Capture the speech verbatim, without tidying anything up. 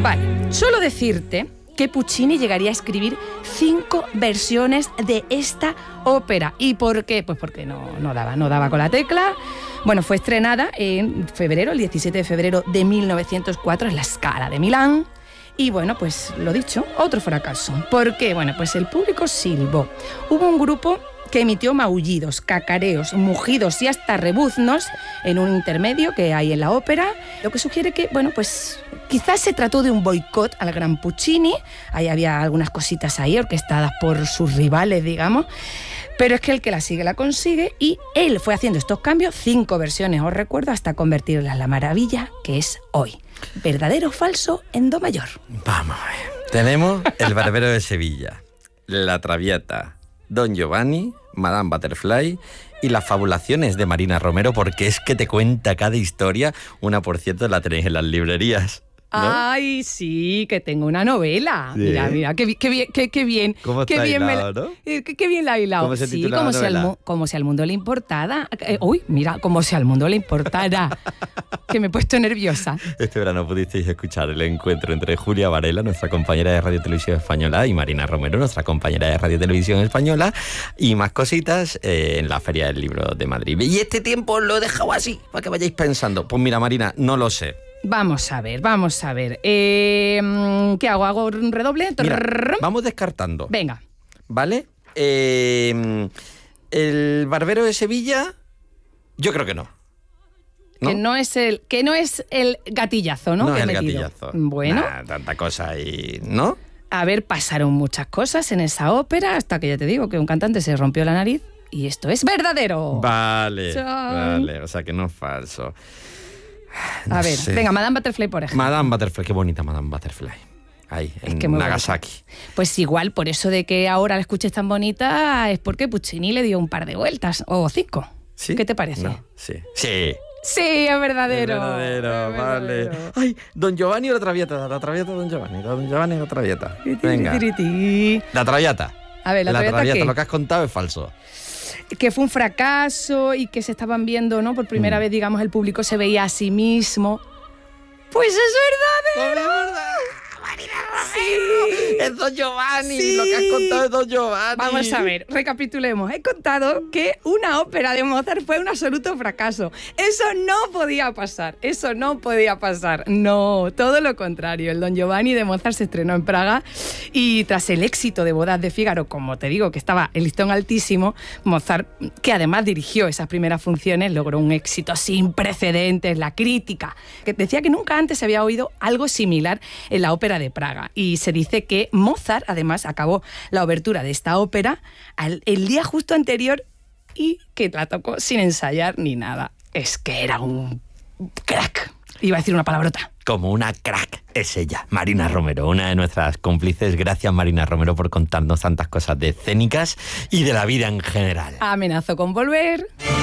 Vale, solo decirte que Puccini llegaría a escribir cinco versiones de esta ópera. ¿Y por qué? Pues porque no, no daba, no daba con la tecla. Bueno, fue estrenada en febrero, el diecisiete de febrero de mil novecientos cuatro, en la Scala de Milán. Y bueno, pues lo dicho, otro fracaso. ¿Por qué? Bueno, pues el público silbó. Hubo un grupo que emitió maullidos, cacareos, mugidos y hasta rebuznos en un intermedio que hay en la ópera, lo que sugiere que, bueno, pues quizás se trató de un boicot al gran Puccini. Ahí había algunas cositas ahí orquestadas por sus rivales, digamos, pero es que el que la sigue la consigue, y él fue haciendo estos cambios, cinco versiones, os recuerdo, hasta convertirla en la maravilla que es hoy. ¿Verdadero o falso en do mayor? Vamos a ver. Tenemos El Barbero de Sevilla, La Traviata, Don Giovanni, Madame Butterfly y Las Fabulaciones de Marina Romero, porque es que te cuenta cada historia. Una, por cierto, la tenéis en las librerías, ¿no? Ay, sí, que tengo una novela. ¿Sí? Mira, mira, qué, qué bien, qué, qué bien. ¿Cómo qué está bien hilado, me la, no? eh, qué, qué bien la ha hilado. ¿Cómo se sí, titula como la si, al, novela? mu- como si al mundo le importara. Eh, uy, mira, como si al mundo le importara. Que me he puesto nerviosa. Este verano pudisteis escuchar el encuentro entre Julia Varela, nuestra compañera de Radio Televisión Española, y Marina Romero, nuestra compañera de Radio Televisión Española, y más cositas eh, en la Feria del Libro de Madrid. Y este tiempo lo he dejado así, para que vayáis pensando. Pues mira, Marina, no lo sé. Vamos a ver, vamos a ver. Eh, ¿Qué hago? ¿Hago un redoble? Mira, vamos descartando. Venga. ¿Vale? Eh, el Barbero de Sevilla, yo creo que no. ¿No? Que no es el, que no es el gatillazo, ¿no? No que es he el metido. gatillazo. Bueno. Nah, tanta cosa ahí, ¿no? A ver, pasaron muchas cosas en esa ópera, hasta que ya te digo que un cantante se rompió la nariz, y esto es verdadero. Vale, Chan. vale, o sea que no es falso. No A ver, sé. venga, Madame Butterfly, por ejemplo. Madame Butterfly, qué bonita Madame Butterfly. Ahí, Es en que muy Nagasaki. bonita. Pues igual, por eso de que ahora la escuches tan bonita, es porque Puccini le dio un par de vueltas, o cinco. ¿Sí? ¿Qué te parece? No, sí. Sí. Sí, es verdadero. Es verdadero, es vale. verdadero. Ay, Don Giovanni o La Traviata. La Traviata o Don Giovanni. Don Giovanni o La Traviata. Venga. Tiriti. La Traviata. A ver, la, Traviata, ¿qué? lo que has contado es falso. Que fue un fracaso y que se estaban viendo, ¿no? Por primera Mm. vez, digamos, el público se veía a sí mismo. Pues es verdadero. Sí. Es Don Giovanni. Sí. Lo que has contado es Don Giovanni. Vamos a ver, recapitulemos. He contado que una ópera de Mozart fue un absoluto fracaso. Eso no podía pasar, eso no podía pasar. No, todo lo contrario. El Don Giovanni de Mozart se estrenó en Praga y tras el éxito de Bodas de Fígaro, como te digo, que estaba el listón altísimo, Mozart, que además dirigió esas primeras funciones, logró un éxito sin precedentes. La crítica, que decía que nunca antes se había oído algo similar en la ópera de Praga. Y se dice que Mozart, además, acabó la obertura de esta ópera al, el día justo anterior y que la tocó sin ensayar ni nada. Es que era un crack. Iba a decir una palabrota. Como una crack es ella, Marina Romero, una de nuestras cómplices. Gracias, Marina Romero, por contarnos tantas cosas de escénicas y de la vida en general. Amenazo con volver.